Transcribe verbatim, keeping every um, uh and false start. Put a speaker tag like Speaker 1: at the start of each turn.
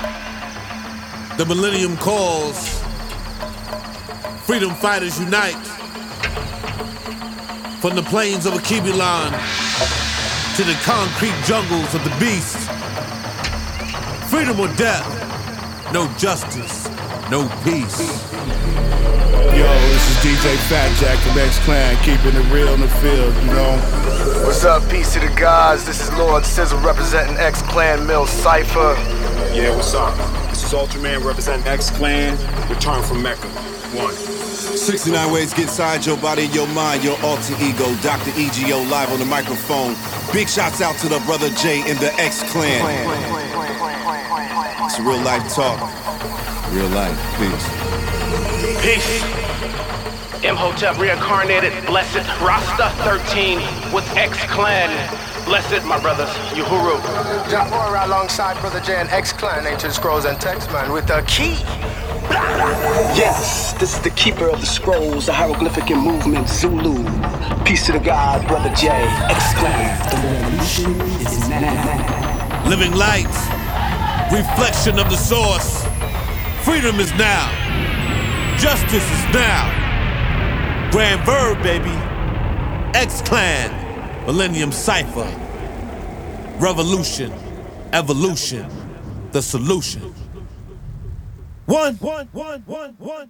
Speaker 1: The millennium calls. Freedom fighters unite. From the plains of Akibilan to the concrete jungles of the beast. Freedom or death. No justice. No peace.
Speaker 2: Yo, this is D J Fat Jack from X-Clan, keeping it real in the field, you know.
Speaker 3: What's up, peace to the gods? This is Lord Sizzle representing X-Clan Mill Cypher.
Speaker 4: Yeah, what's up? This is Ultraman representing X-Clan, return from Mecca. One.
Speaker 5: sixty-nine ways to get inside your body and your mind, your alter ego. Doctor E G O live on the microphone. Big shots out to the brother Jay in the X-Clan. It's real life talk. Real life. Peace.
Speaker 6: Peace. Imhotep reincarnated, blessed Rasta thirteen with X-Clan. Blessed, my brothers, Uhuru.
Speaker 3: Jabora alongside Brother J and X-Clan, Ancient Scrolls and Text Man with the key.
Speaker 7: Yes, this is the keeper of the scrolls, the hieroglyphic and movement, Zulu. Peace to the God, Brother J, X-Clan. The revolution is now.
Speaker 1: Living light. Reflection of the source. Freedom is now. Justice is now. Grand Verb, baby. X-Clan. Millennium Cypher. Revolution. Evolution. The solution. One, one, one, one, one.